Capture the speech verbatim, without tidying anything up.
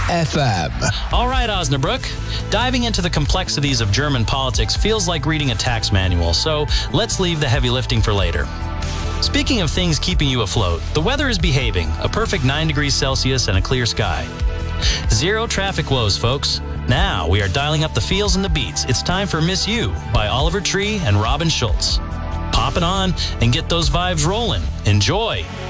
F M. All right, Osnabrück. Diving into the complexities of German politics feels like reading a tax manual, so let's leave the heavy lifting for later. Speaking of things keeping you afloat, the weather is behaving, a perfect nine degrees Celsius and a clear sky. Zero traffic woes, folks. Now we are dialing up the feels and the beats. It's time for Miss You by Oliver Tree and Robin Schulz. Pop it on and get those vibes rolling. Enjoy.